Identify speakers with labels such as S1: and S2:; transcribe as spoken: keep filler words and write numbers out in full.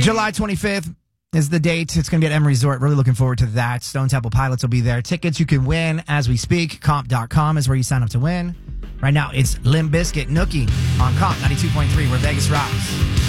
S1: July twenty-fifth is the date. It's going to be at M Resort. Really looking forward to that. Stone Temple Pilots will be there. Tickets you can win as we speak. Comp dot com is where you sign up to win. Right now, it's Limp Bizkit Nookie on Comp ninety-two point three, where Vegas rocks.